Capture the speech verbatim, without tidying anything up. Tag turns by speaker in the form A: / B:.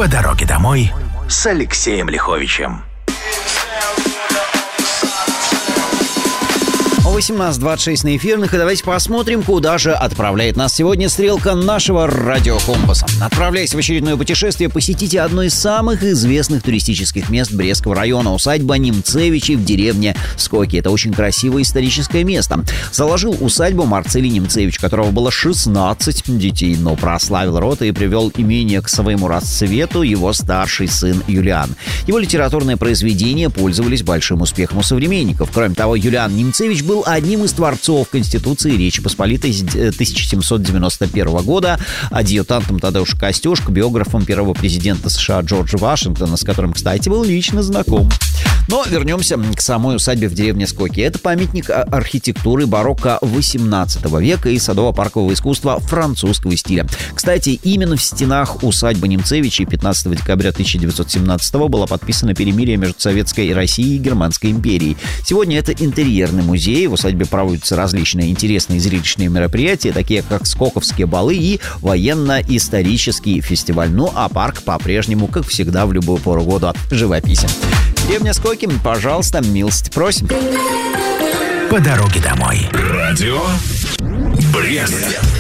A: По дороге домой с Алексеем Лиховичем.
B: восемнадцать двадцать шесть на эфирных, и давайте посмотрим, куда же отправляет нас сегодня стрелка нашего радиокомпаса. Отправляясь в очередное путешествие, посетите одно из самых известных туристических мест Брестского района — усадьба Немцевичей в деревне Скоки. Это очень красивое историческое место. Заложил усадьбу Марцелий Немцевич, у которого было шестнадцать детей, но прославил род и привел имение к своему расцвету его старший сын Юлиан. Его литературные произведения пользовались большим успехом у современников. Кроме того, Юлиан Немцевич был одним из творцов Конституции Речи Посполитой тысяча семьсот девяносто первого года, адъютантом Тадеуша Костюшко, биографом первого президента США Джорджа Вашингтона, с которым, кстати, был лично знаком. Но вернемся к самой усадьбе в деревне Скоки. Это памятник архитектуры барокко восемнадцатого века и садово-паркового искусства французского стиля. Кстати, именно в стенах усадьбы Немцевичей пятнадцатого декабря тысяча девятьсот семнадцатого было подписано перемирие между Советской Россией и Германской империей. Сегодня это интерьерный музей. В усадьбе проводятся различные интересные зрелищные мероприятия, такие как скоковские балы и военно-исторический фестиваль. Ну а парк по-прежнему, как всегда, в любую пору года живописен. Деревня Скоки, пожалуйста, милости просим.
A: По дороге домой. Радио Брест.